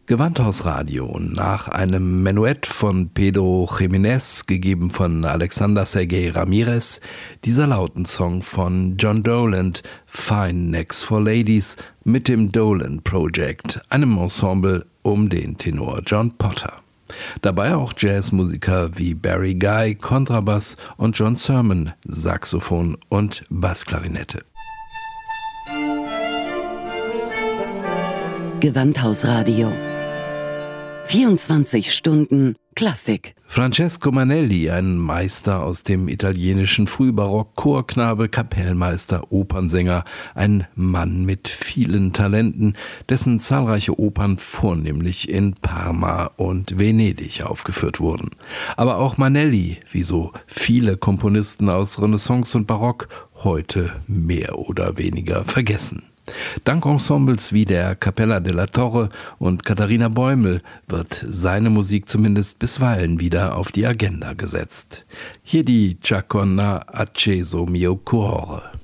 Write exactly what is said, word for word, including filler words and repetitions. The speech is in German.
Gewandhausradio nach einem Menuett von Pedro Jiménez, gegeben von Alexander Sergei Ramirez, dieser Lautensong von John Dowland, Fine Necks for Ladies, mit dem Dowland Project, einem Ensemble um den Tenor John Potter. Dabei auch Jazzmusiker wie Barry Guy, Kontrabass und John Sermon, Saxophon und Bassklarinette. Gewandhausradio. vierundzwanzig Stunden Klassik. Francesco Manelli, ein Meister aus dem italienischen Frühbarock, Chorknabe, Kapellmeister, Opernsänger, ein Mann mit vielen Talenten, dessen zahlreiche Opern vornehmlich in Parma und Venedig aufgeführt wurden. Aber auch Manelli, wie so viele Komponisten aus Renaissance und Barock, heute mehr oder weniger vergessen. Dank Ensembles wie der Capella della Torre und Katharina Bäumel wird seine Musik zumindest bisweilen wieder auf die Agenda gesetzt. Hier die Giaconna acceso mio cuore.